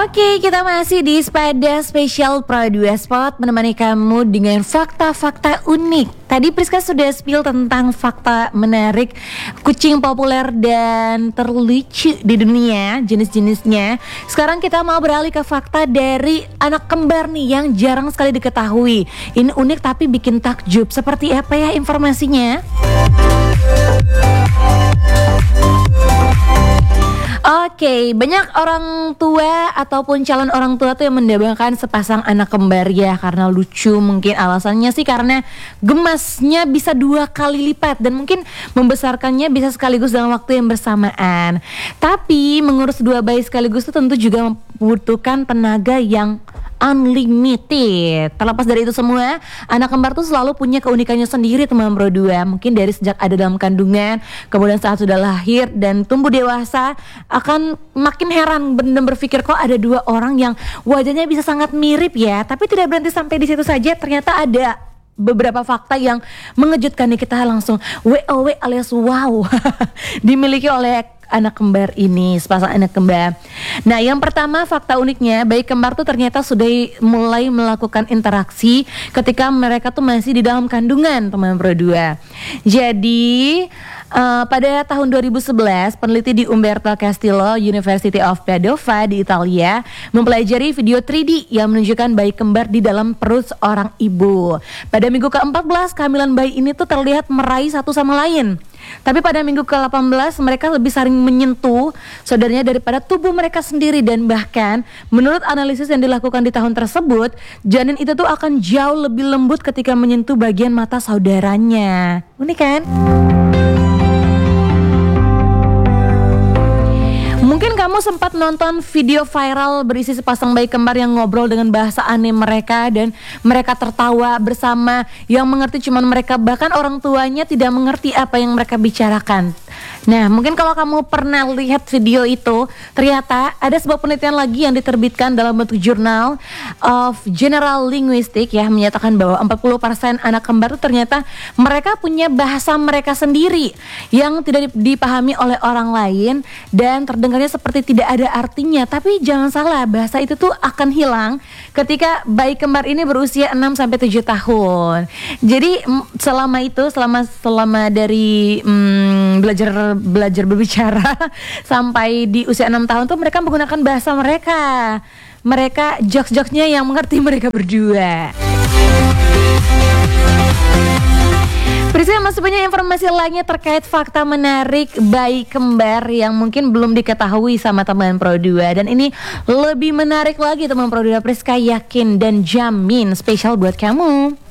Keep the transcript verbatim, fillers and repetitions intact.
Oke, kita masih di Spada Spesial Pro dua Spot menemani kamu dengan fakta-fakta unik. Tadi Priska sudah spill tentang fakta menarik kucing populer dan terlucu di dunia, jenis-jenisnya. Sekarang kita mau beralih ke fakta dari anak kembar nih yang jarang sekali diketahui. Ini unik tapi bikin takjub. Seperti apa ya informasinya? Oke, okay, banyak orang tua ataupun calon orang tua tuh yang mendambakan sepasang anak kembar ya karena lucu, mungkin alasannya sih karena gemasnya bisa dua kali lipat dan mungkin membesarkannya bisa sekaligus dalam waktu yang bersamaan. Tapi mengurus dua bayi sekaligus itu tentu juga membutuhkan tenaga yang unlimited. Terlepas dari itu semua, anak kembar tuh selalu punya keunikannya sendiri teman Pro dua. Mungkin dari sejak ada dalam kandungan, kemudian saat sudah lahir dan tumbuh dewasa, akan makin heran dan berpikir kok ada dua orang yang wajahnya bisa sangat mirip ya. Tapi tidak berhenti sampai di situ saja, ternyata ada beberapa fakta yang mengejutkan nih, kita langsung W O W alias wow dimiliki oleh anak kembar ini, sepasang anak kembar. Nah, yang pertama fakta uniknya, bayi kembar tuh ternyata sudah mulai melakukan interaksi ketika mereka tuh masih di dalam kandungan, teman Pro dua. Jadi uh, pada tahun dua ribu sebelas, peneliti di Umberto Castillo University of Padova di Italia mempelajari video tiga D yang menunjukkan bayi kembar di dalam perut seorang ibu. Pada minggu keempat belas, kehamilan bayi ini tuh terlihat meraih satu sama lain. Tapi pada minggu ke delapan belas mereka lebih sering menyentuh saudaranya daripada tubuh mereka sendiri. Dan bahkan menurut analisis yang dilakukan di tahun tersebut, janin itu tuh akan jauh lebih lembut ketika menyentuh bagian mata saudaranya. Unik kan? Mungkin kamu sempat nonton video viral berisi sepasang bayi kembar yang ngobrol dengan bahasa aneh mereka dan mereka tertawa bersama, yang mengerti cuman mereka, bahkan orang tuanya tidak mengerti apa yang mereka bicarakan. Nah, mungkin kalau kamu pernah lihat video itu, ternyata ada sebuah penelitian lagi yang diterbitkan dalam bentuk Journal of General Linguistics ya, menyatakan bahwa empat puluh persen anak kembar itu ternyata mereka punya bahasa mereka sendiri yang tidak dipahami oleh orang lain dan terdengarnya seperti tidak ada artinya. Tapi jangan salah, bahasa itu tuh akan hilang ketika bayi kembar ini berusia enam sampai tujuh tahun. Jadi selama itu, selama selama dari hmm, belajar belajar berbicara sampai di usia enam tahun tuh mereka menggunakan bahasa mereka. Mereka jokes-jokesnya yang mengerti mereka berdua. Priska masih punya informasi lainnya terkait fakta menarik bayi kembar yang mungkin belum diketahui sama teman Pro dua. Dan ini lebih menarik lagi teman Pro dua. Priska yakin dan jamin spesial buat kamu.